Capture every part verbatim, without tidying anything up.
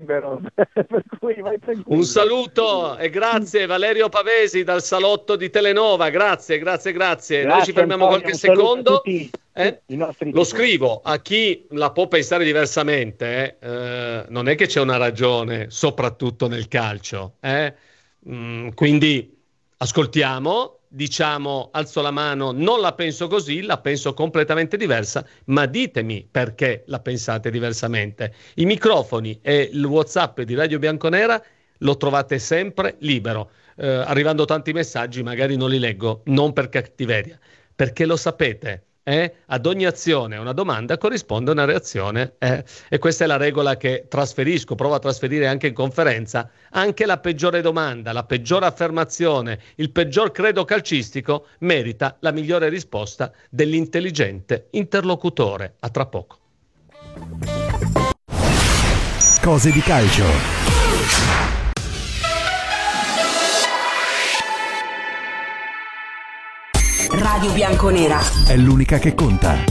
libero, per cui vai tranquillo. Un saluto e grazie Valerio Pavesi dal salotto di Telenova, grazie, grazie, grazie. Grazie, noi ci fermiamo Antonio, qualche un saluto secondo. a tutti Eh? i nostri Lo tifosi. scrivo a chi la può pensare diversamente, eh? Eh, non è che c'è una ragione, soprattutto nel calcio, eh? Mm, quindi ascoltiamo, diciamo, alzo la mano, non la penso così, la penso completamente diversa, ma ditemi perché la pensate diversamente. I microfoni e il WhatsApp di Radio Bianconera lo trovate sempre libero. Eh, arrivando tanti messaggi, magari non li leggo, non per cattiveria, perché lo sapete. Eh? Ad ogni azione, una domanda corrisponde una reazione, eh? E questa è la regola che trasferisco, provo a trasferire anche in conferenza. Anche la peggiore domanda, la peggiore affermazione, il peggior credo calcistico merita la migliore risposta dell'intelligente interlocutore. A tra poco. Cose di calcio. Radio Bianconera È l'unica che conta.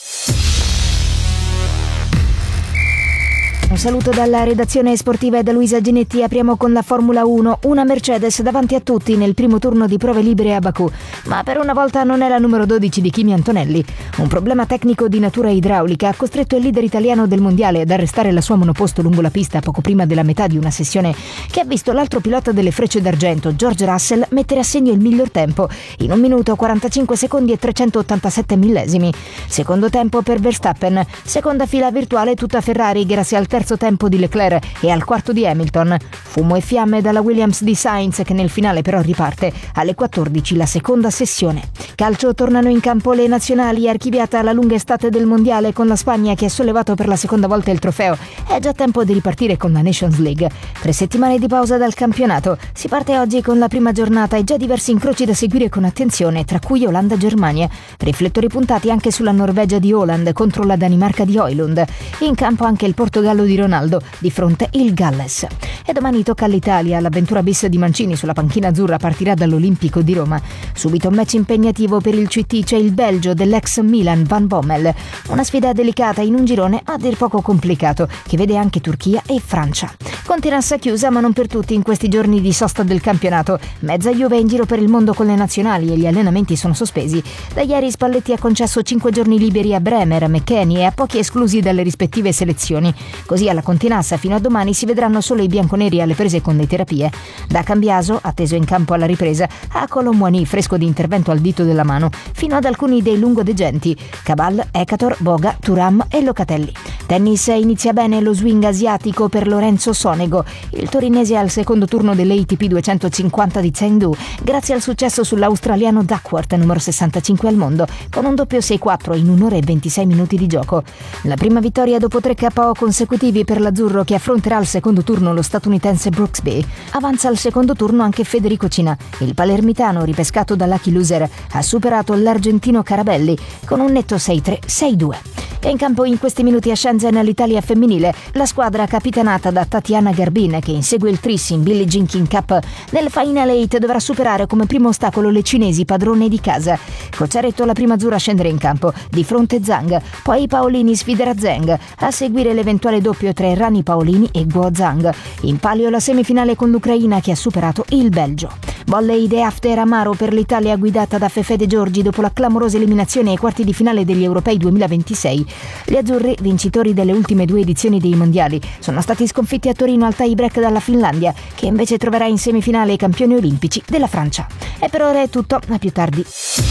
Un saluto dalla redazione sportiva e da Luisa Ginetti. Apriamo con la Formula uno. Una Mercedes davanti a tutti nel primo turno di prove libere a Baku, ma per una volta non è la numero dodici di Kimi Antonelli. Un problema tecnico di natura idraulica ha costretto il leader italiano del mondiale ad arrestare la sua monoposto lungo la pista poco prima della metà di una sessione che ha visto l'altro pilota delle Frecce d'Argento, George Russell, mettere a segno il miglior tempo in un minuto quarantacinque secondi e trecentottantasette millesimi. Secondo tempo per Verstappen, seconda fila virtuale tutta Ferrari grazie al terzo tempo di Leclerc e al quarto di Hamilton. Fumo e fiamme dalla Williams di Sainz, che nel finale però riparte alle quattordici la seconda sessione. Calcio, tornano in campo le nazionali, archiviata la lunga estate del mondiale con la Spagna che ha sollevato per la seconda volta il trofeo. È già tempo di ripartire con la Nations League. Tre settimane di pausa dal campionato. Si parte oggi con la prima giornata e già diversi incroci da seguire con attenzione, tra cui Olanda-Germania. Riflettori puntati anche sulla Norvegia di Haaland contro la Danimarca di Højlund. In campo anche il Portogallo di Ronaldo, di fronte il Galles. E domani tocca all'Italia. L'avventura bis di Mancini sulla panchina azzurra partirà dall'Olimpico di Roma. Subito un match impegnativo per il C T, c'è il Belgio dell'ex Milan Van Bommel. Una sfida delicata in un girone a dir poco complicato, che vede anche Turchia e Francia. Con terrazza chiusa, ma non per tutti in questi giorni di sosta del campionato. Mezza Juve è in giro per il mondo con le nazionali e gli allenamenti sono sospesi. Da ieri Spalletti ha concesso cinque giorni liberi a Bremer, McKennie e a pochi esclusi dalle rispettive selezioni. Così alla Continassa fino a domani si vedranno solo i bianconeri alle prese con le terapie. Da Cambiaso, atteso in campo alla ripresa, a Colomboani, fresco di intervento al dito della mano, fino ad alcuni dei lungodegenti, Cabal, Ecator, Boga, Turam e Locatelli. Tennis, inizia bene lo swing asiatico per Lorenzo Sonego. Il torinese al secondo turno dell'A T P duecentocinquanta di Chengdu, grazie al successo sull'australiano Duckworth, numero sessantacinque al mondo, con un doppio sei quattro in un'ora e ventisei minuti di gioco. La prima vittoria dopo tre K O consecutivi per l'azzurro, che affronterà al secondo turno lo statunitense Brooksby. Avanza al secondo turno anche Federico Cina. Il palermitano, ripescato da Lucky Loser, ha superato l'argentino Carabelli con un netto sei tre sei due. E in campo in questi minuti a Shenzhen l'Italia femminile, la squadra capitanata da Tatiana Garbin, che insegue il tris in Billie Jean King Cup. Nel Final Eight dovrà superare come primo ostacolo le cinesi padrone di casa. Cocciaretto la prima azzurra a scendere in campo, di fronte Zhang, poi Paolini sfiderà Zheng, a seguire l'eventuale doppio tra Rani Paolini e Guo Zhang. In palio la semifinale con l'Ucraina, che ha superato il Belgio. Volley de after amaro per l'Italia guidata da Fefe De Giorgi dopo la clamorosa eliminazione ai quarti di finale degli Europei duemilaventisei. Gli azzurri, vincitori delle ultime due edizioni dei mondiali, sono stati sconfitti a Torino al tie break dalla Finlandia, che invece troverà in semifinale i campioni olimpici della Francia. E per ora è tutto, a più tardi.